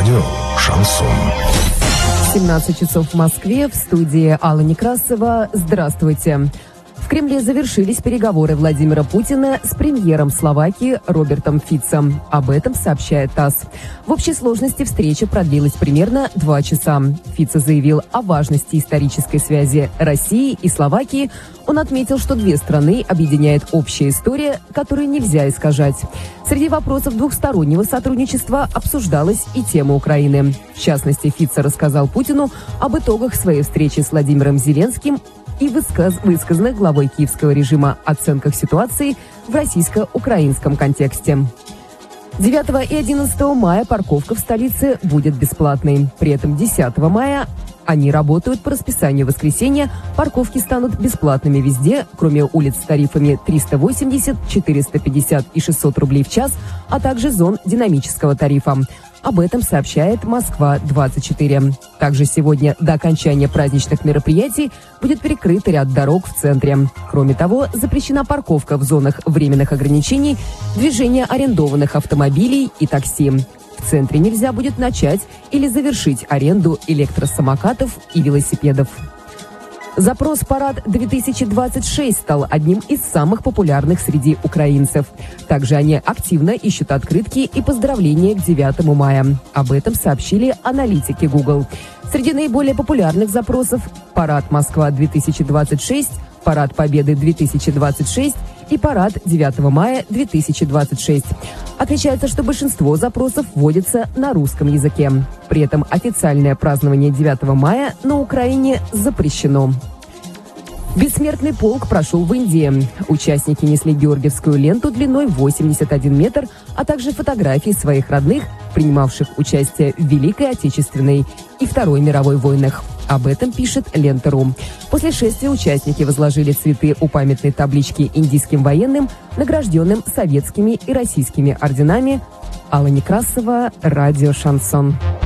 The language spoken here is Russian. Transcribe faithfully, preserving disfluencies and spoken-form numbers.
Радио «Шансон». семнадцать часов в Москве, в студии Алла Некрасова. Здравствуйте. В Кремле завершились переговоры Владимира Путина с премьером Словакии Робертом Фицом. Об этом сообщает ТАСС. В общей сложности встреча продлилась примерно два часа. Фицо заявил о важности исторической связи России и Словакии. Он отметил, что две страны объединяет общая история, которую нельзя искажать. Среди вопросов двухстороннего сотрудничества обсуждалась и тема Украины. В частности, Фицо рассказал Путину об итогах своей встречи с Владимиром Зеленским и высказ, высказанных главой киевского режима оценках ситуации в российско-украинском контексте. девятого и одиннадцатого мая парковка в столице будет бесплатной. При этом десятого мая они работают по расписанию воскресенья. Парковки станут бесплатными везде, кроме улиц с тарифами триста восемьдесят, четыреста пятьдесят и шестьсот рублей в час, а также зон динамического тарифа. Об этом сообщает Москва двадцать четыре. Также сегодня до окончания праздничных мероприятий будет перекрыт ряд дорог в центре. Кроме того, запрещена парковка в зонах временных ограничений, движение арендованных автомобилей и такси. В центре нельзя будет начать или завершить аренду электросамокатов и велосипедов. Запрос «Парад-две тысячи двадцать шесть» стал одним из самых популярных среди украинцев. Также они активно ищут открытки и поздравления к девятому мая. Об этом сообщили аналитики Google. Среди наиболее популярных запросов «Парад Москва-две тысячи двадцать шесть», «Парад Победы-две тысячи двадцать шесть» и «Парад девятого мая-две тысячи двадцать шесть». Отмечается, что большинство запросов вводится на русском языке. При этом официальное празднование девятого мая на Украине запрещено. Бессмертный полк прошел в Индии. Участники несли георгиевскую ленту длиной восемьдесят один метр, а также фотографии своих родных, принимавших участие в Великой Отечественной и Второй мировой войнах. Об этом пишет Лента точка ру. После шествия участники возложили цветы у памятной таблички индийским военным, награжденным советскими и российскими орденами. Алла Некрасова, радио «Шансон».